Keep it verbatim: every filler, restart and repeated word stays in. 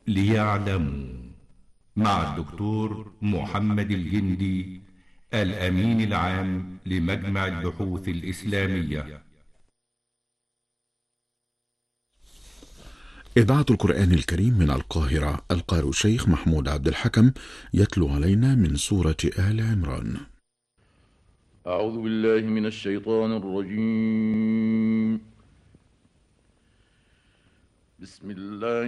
ليعلموا، مع الدكتور محمد الجندي، الأمين العام لمجمع البحوث الإسلامية. إذاعة القرآن الكريم من القاهرة، القارئ الشيخ محمود عبد الحكم يتلو علينا من سورة آل عمران. أعوذ بالله من الشيطان الرجيم. بسم الله